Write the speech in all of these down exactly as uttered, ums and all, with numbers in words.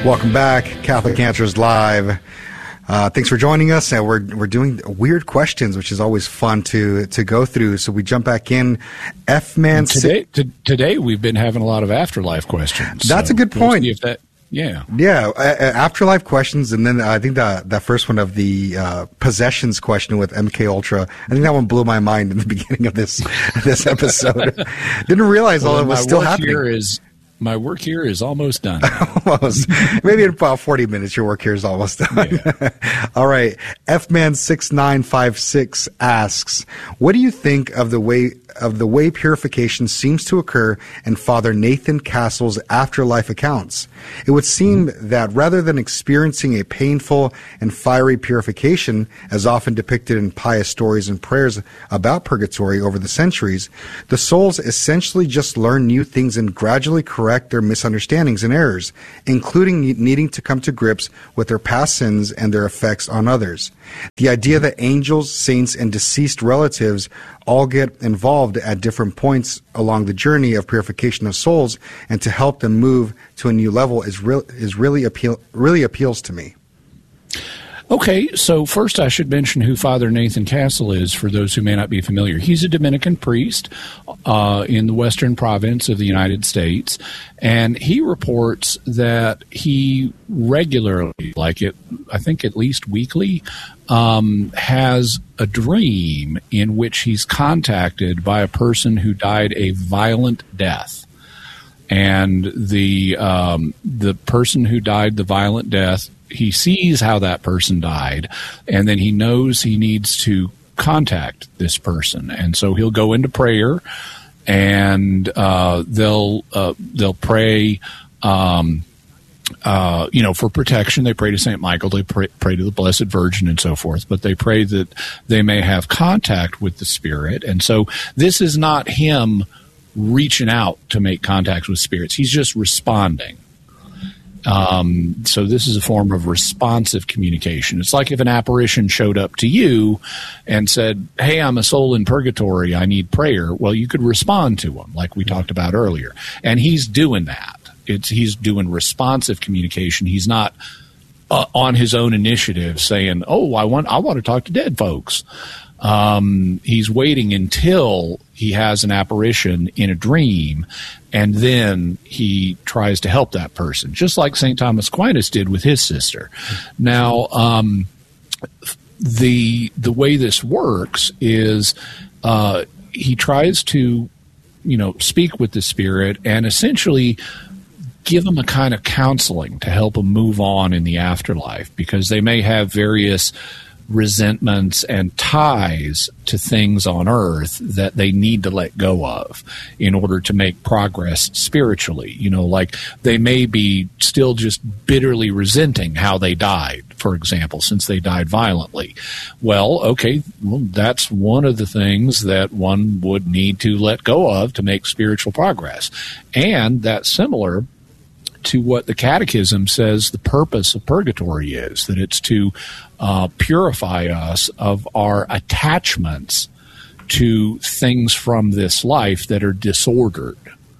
Welcome back, Catholic Answers Live. Uh, thanks for joining us. And we're we're doing weird questions, which is always fun to to go through. So we jump back in. F Man today. Si- t- today we've been having a lot of afterlife questions. That's so a good point. We'll see if that, yeah, yeah, uh, afterlife questions, and then I think the that first one of the uh, possessions question with M K Ultra. I think that one blew my mind in the beginning of this this episode. Didn't realize well, all it was still happening. Here is, My work here is almost done. almost. Maybe in about forty minutes, your work here is almost done. Yeah. All right. F Man six nine five six asks, what do you think of the way of the way purification seems to occur in Father Nathan Castle's afterlife accounts? It would seem mm-hmm. that rather than experiencing a painful and fiery purification, as often depicted in pious stories and prayers about purgatory over the centuries, the souls essentially just learn new things and gradually correct their misunderstandings and errors, including needing to come to grips with their past sins and their effects on others. The idea that angels, saints, and deceased relatives all get involved at different points along the journey of purification of souls and to help them move to a new level is real is really appeal really appeals to me. Okay, so first I should mention who Father Nathan Castle is for those who may not be familiar. He's a Dominican priest uh, in the western province of the United States, and he reports that he regularly, like it, I think at least weekly, um, has a dream in which he's contacted by a person who died a violent death. And the um, the person who died the violent death, he sees how that person died, and then he knows he needs to contact this person, and so he'll go into prayer, and uh, they'll uh, they'll pray, um, uh, you know, for protection. They pray to Saint Michael, they pray, pray to the Blessed Virgin, and so forth. But they pray that they may have contact with the spirit, and so this is not him reaching out to make contact with spirits. He's just responding. Um, so this is a form of responsive communication. It's like if an apparition showed up to you and said, hey, I'm a soul in purgatory, I need prayer. Well, you could respond to him like we talked about earlier. And he's doing that. It's, he's doing responsive communication. He's not uh, on his own initiative saying, oh, I want, I want to talk to dead folks. Um, he's waiting until he has an apparition in a dream, and then he tries to help that person, just like Saint Thomas Aquinas did with his sister. Now, um, the the way this works is uh, he tries to, you know, speak with the spirit and essentially give them a kind of counseling to help them move on in the afterlife, because they may have various resentments and ties to things on earth that they need to let go of in order to make progress spiritually. You know, like they may be still just bitterly resenting how they died, for example, since they died violently. Well, okay, well, that's one of the things that one would need to let go of to make spiritual progress. And that's similar to what the Catechism says the purpose of purgatory is, that it's to uh, purify us of our attachments to things from this life that are disordered,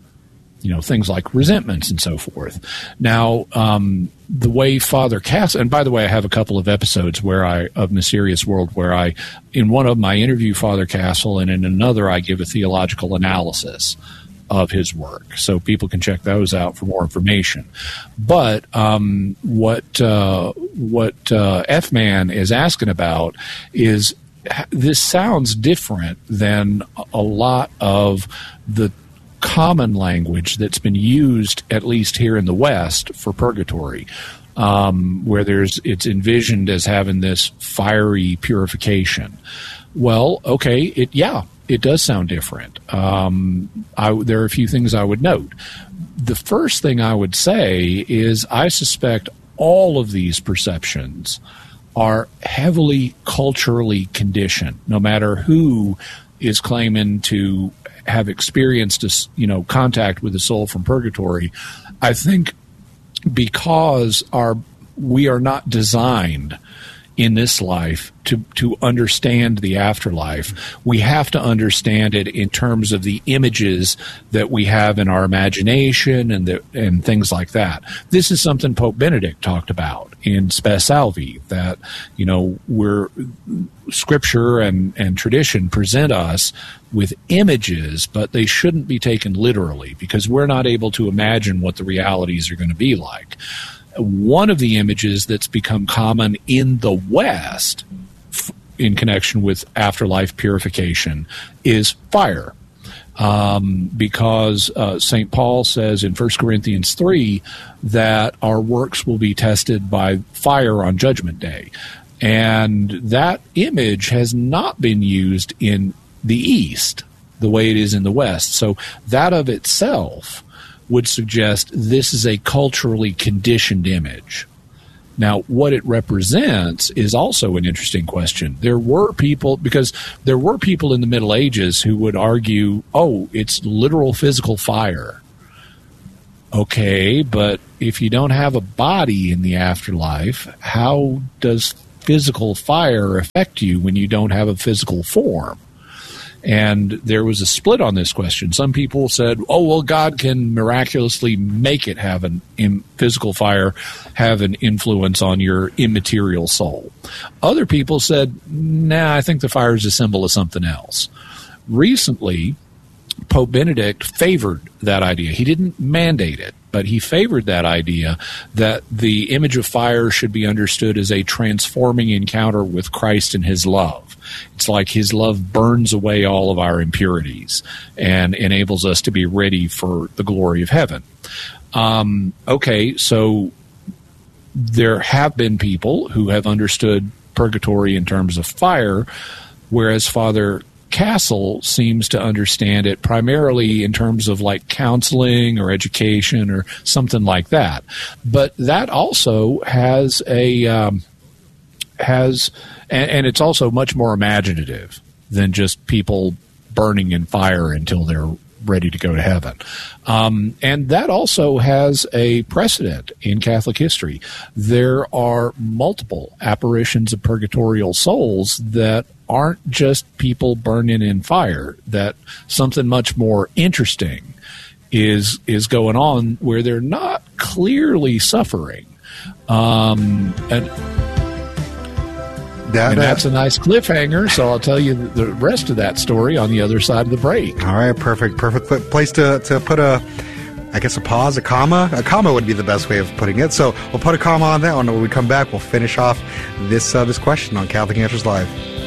you know, things like resentments and so forth. Now, um, the way Father Castle, and by the way, I have a couple of episodes where I, of Mysterious World, where I, in one of them I interview Father Castle, and in another I give a theological analysis of his work, so people can check those out for more information. But um, what uh, what uh, F-Man is asking about is, this sounds different than a lot of the common language that's been used, at least here in the West, for purgatory, um, where there's it's envisioned as having this fiery purification. Well, okay, it yeah. It does sound different. Um, I, there are a few things I would note. The first thing I would say is I suspect all of these perceptions are heavily culturally conditioned, no matter who is claiming to have experienced a, you know, contact with the soul from purgatory. I think because our we are not designed in this life to, to understand the afterlife. We have to understand it in terms of the images that we have in our imagination and the, and things like that. This is something Pope Benedict talked about in Spe Salvi, that, you know, we're, Scripture and, and tradition present us with images, but they shouldn't be taken literally because we're not able to imagine what the realities are going to be like. One of the images that's become common in the West f- in connection with afterlife purification is fire. Um, because uh, Saint Paul says in First Corinthians three that our works will be tested by fire on Judgment Day. And that image has not been used in the East the way it is in the West. So that of itself would suggest this is a culturally conditioned image. Now, what it represents is also an interesting question. There were people, because there were people in the Middle Ages who would argue, oh, it's literal physical fire. Okay, but if you don't have a body in the afterlife, how does physical fire affect you when you don't have a physical form? And there was a split on this question. Some people said, oh, well, God can miraculously make it have an in physical fire, have an influence on your immaterial soul. Other people said, nah, I think the fire is a symbol of something else. Recently, Pope Benedict favored that idea. He didn't mandate it, but he favored that idea that the image of fire should be understood as a transforming encounter with Christ and his love. It's like his love burns away all of our impurities and enables us to be ready for the glory of heaven. Um, okay, so there have been people who have understood purgatory in terms of fire, whereas Father Castle seems to understand it primarily in terms of like counseling or education or something like that. But that also has a um, has and, and it's also much more imaginative than just people burning in fire until they're ready to go to heaven. Um, and that also has a precedent in Catholic history. There are multiple apparitions of purgatorial souls that aren't just people burning in fire, that something much more interesting is is going on where they're not clearly suffering. Um, and That, and uh, that's a nice cliffhanger, so I'll tell you the rest of that story on the other side of the break. All right, perfect. Perfect pl- place to, to put a, I guess, a pause, a comma. A comma would be the best way of putting it. So we'll put a comma on that one. When we come back, we'll finish off this uh, this question on Catholic Answers Live.